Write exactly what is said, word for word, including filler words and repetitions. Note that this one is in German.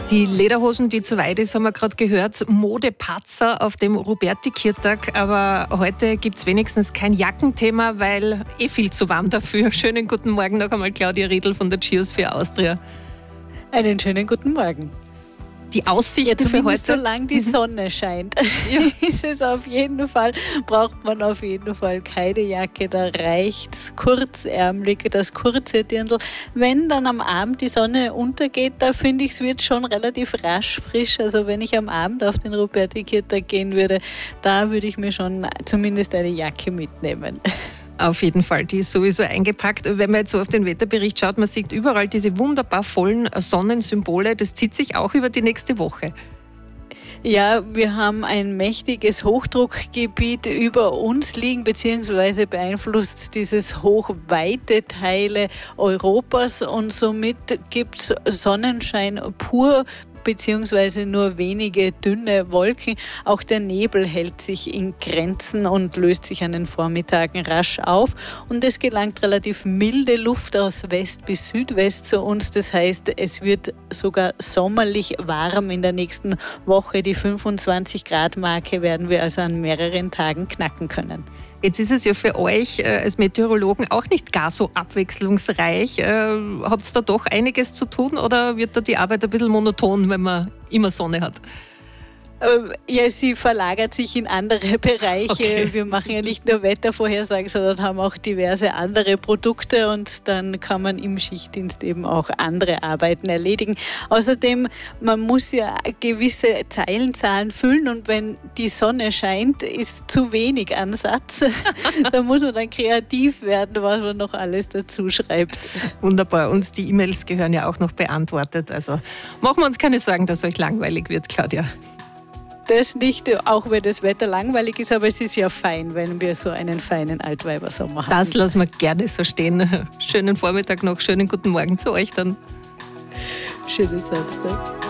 Die Lederhosen, die zu weit ist, haben wir gerade gehört. Modepatzer auf dem Ruperti-Kirtag. Aber heute gibt es wenigstens kein Jackenthema, weil eh viel zu warm dafür. Schönen guten Morgen noch einmal, Claudia Riedl von der Geosphere Austria. Einen schönen guten Morgen. Die Aussichten ja, für heute? Solange die Sonne scheint, ja. ist es auf jeden Fall, braucht man auf jeden Fall keine Jacke. Da reicht es kurzärmelig, das kurze Dirndl. Wenn dann am Abend die Sonne untergeht, da finde ich, es wird schon relativ rasch frisch. Also wenn ich am Abend auf den Ruperti-Kirtag gehen würde, da würde ich mir schon zumindest eine Jacke mitnehmen. Auf jeden Fall, die ist sowieso eingepackt. Wenn man jetzt so auf den Wetterbericht schaut, man sieht überall diese wunderbar vollen Sonnensymbole. Das zieht sich auch über die nächste Woche. Ja, wir haben ein mächtiges Hochdruckgebiet über uns liegen, beziehungsweise beeinflusst dieses Hoch weite Teile Europas und somit gibt es Sonnenschein pur, beziehungsweise nur wenige dünne Wolken. Auch der Nebel hält sich in Grenzen und löst sich an den Vormittagen rasch auf. Und es gelangt relativ milde Luft aus West bis Südwest zu uns. Das heißt, es wird sogar sommerlich warm in der nächsten Woche. Die fünfundzwanzig Grad Marke werden wir also an mehreren Tagen knacken können. Jetzt ist es ja für euch äh, als Meteorologen auch nicht gar so abwechslungsreich. Äh, habt ihr da doch einiges zu tun oder wird da die Arbeit ein bisschen monoton, wenn man immer Sonne hat? Ja, sie verlagert sich in andere Bereiche. Okay. Wir machen ja nicht nur Wettervorhersagen, sondern haben auch diverse andere Produkte und dann kann man im Schichtdienst eben auch andere Arbeiten erledigen. Außerdem, man muss ja gewisse Zeilenzahlen füllen und wenn die Sonne scheint, ist zu wenig Ansatz. Da muss man dann kreativ werden, was man noch alles dazu schreibt. Wunderbar. Und die E-Mails gehören ja auch noch beantwortet. Also machen wir uns keine Sorgen, dass euch langweilig wird, Claudia. Das nicht, auch wenn das Wetter langweilig ist, aber es ist ja fein, wenn wir so einen feinen Altweibersommer haben. Das lassen wir gerne so stehen. Schönen Vormittag noch, schönen guten Morgen zu euch dann. Schönen Samstag.